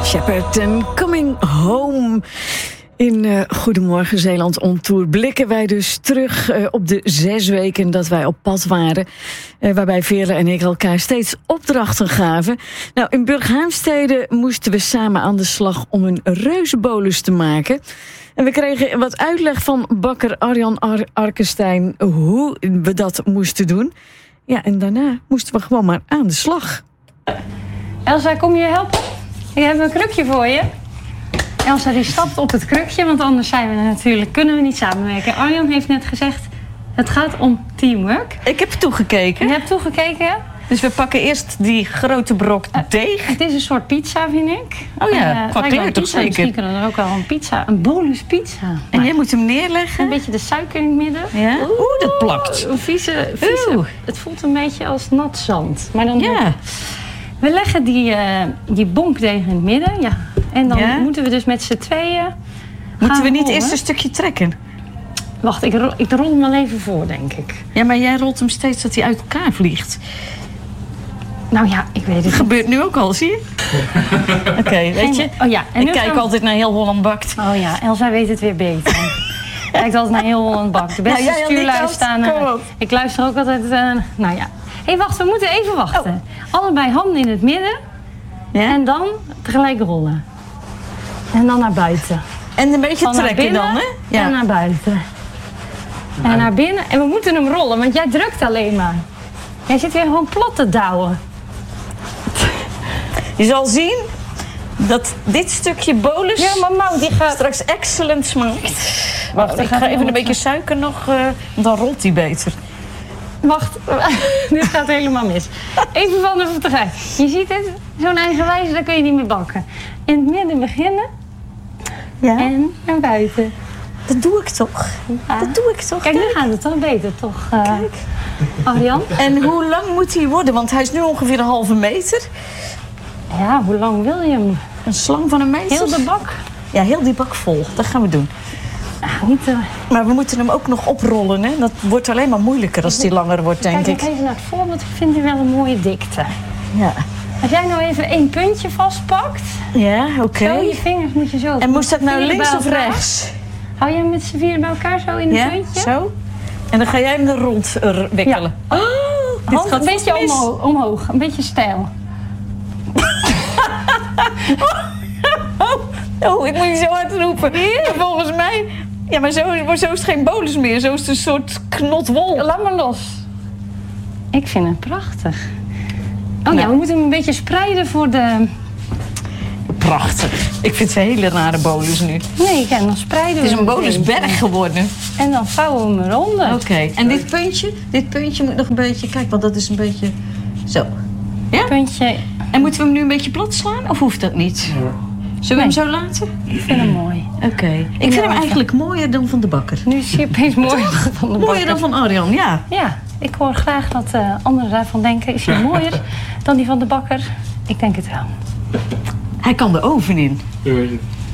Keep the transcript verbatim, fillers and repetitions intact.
Shepherd en Coming Home. In uh, Goedemorgen Zeeland on Tour blikken wij dus terug uh, op de zes weken dat wij op pad waren. Uh, waarbij Veerle en ik elkaar steeds opdrachten gaven. Nou, in Burghaamstede moesten we samen aan de slag om een reuzenbolus te maken. En we kregen wat uitleg van bakker Arjan Ar- Arkenstein hoe we dat moesten doen. Ja, en daarna moesten we gewoon maar aan de slag. Elsa, kom je helpen? Ik heb een krukje voor je. Elsa die stapt op het krukje, want anders zijn we natuurlijk, kunnen we niet samenwerken. Arjan heeft net gezegd, het gaat om teamwork. Ik heb toegekeken. Je hebt toegekeken? Dus we pakken eerst die grote brok deeg. Uh, het is een soort pizza, vind ik. Oh ja, uh, qua kleur toch zeker? Misschien kunnen we er ook wel een pizza, een bolus pizza. En maar, jij moet hem neerleggen? Een beetje de suiker in het midden. Ja? Oeh, Oeh dat plakt. Een vieze, vieze. Oeh. Het voelt een beetje als nat zand. Maar dan ja. We leggen die, uh, die bonkdeeg in het midden. Ja. En dan ja? moeten we dus met z'n tweeën. Moeten we niet rollen. eerst een stukje trekken? Wacht, ik rol, ik rol hem wel even voor, denk ik. Ja, maar jij rolt hem steeds dat hij uit elkaar vliegt. Nou ja, ik weet het. Dat gebeurt nu ook al, zie je? Oké, okay, weet je? Oh ja, en ik kijk gaan... altijd naar Heel Holland Bakt. Oh ja, Elsa weet het weer beter. Kijkt altijd naar Heel Holland Bakt. De beste nou, stuurlui staan. Uh, ik luister ook altijd. Uh, nou ja. Hé, hey, wacht, we moeten even wachten. Oh. Allebei handen in het midden. Ja? En dan tegelijk rollen. En dan naar buiten. En een beetje van trekken dan, hè? Ja. En naar buiten. Nou. En naar binnen. En we moeten hem rollen, want jij drukt alleen maar. Jij zit weer gewoon plat te douwen. Je zal zien dat dit stukje bolus ja, maar Mau, die gaat straks excellent smaakt. Wacht, ik ga even een beetje suiker nog, uh, dan rolt die beter. Wacht, dit gaat helemaal mis. Even van de vertrek. Je ziet het, zo'n eigenwijze, daar kun je niet mee bakken. In het midden beginnen ja. en naar buiten. Dat doe ik toch? Ja. Dat doe ik toch? Kijk, nu gaat het toch beter, toch? Uh, Kijk. Arjan? En hoe lang moet hij worden? Want hij is nu ongeveer een halve meter. Ja, hoe lang wil je hem? Een slang van een meter? Heel de bak? Ja, heel die bak vol. Dat gaan we doen. Ah, niet, uh... Maar we moeten hem ook nog oprollen, hè? Dat wordt alleen maar moeilijker als die langer wordt, denk Kijk, ik. Kijk even naar het voorbeeld. Ik vind die wel een mooie dikte. Ja. Als jij nou even één puntje vastpakt. Ja, oké. Okay. Zo, je vingers moet je zo... En moest dat nou links of rechts? Hou jij met z'n vieren bij elkaar zo in een ja, puntje? Zo. En dan ga jij hem er rond uh, wikkelen. Ja. Oh, dit Hand gaat een beetje omhoog, omhoog. Een beetje stijl. oh, oh, ik moet niet zo hard roepen. Ja, volgens mij... Ja, maar zo, maar zo is het geen bolus meer. Zo is het een soort knot wol. Ja, laat maar los. Ik vind het prachtig. Oh nou. Ja, we moeten hem een beetje spreiden voor de... Prachtig. Ik vind het een hele rare bolus nu. Nee, ja, dan spreiden we het is een bolusberg geworden. En dan vouwen we hem eronder. Oké. Okay. En dit puntje, dit puntje moet nog een beetje... Kijk, want dat is een beetje... Zo. Ja? Puntje... En moeten we hem nu een beetje plat slaan? Of hoeft dat niet? Ja. Zullen we nee. hem zo laten? Ik vind hem mooi. Oké. Okay. Ik vind hem eigenlijk mooier dan van de bakker. Nu is hij opeens mooier dan van de bakker. Mooier dan van Arjan, ja. Ja, ik hoor graag dat uh, anderen daarvan denken. Is hij mooier dan die van de bakker? Ik denk het wel. Hij kan de oven in.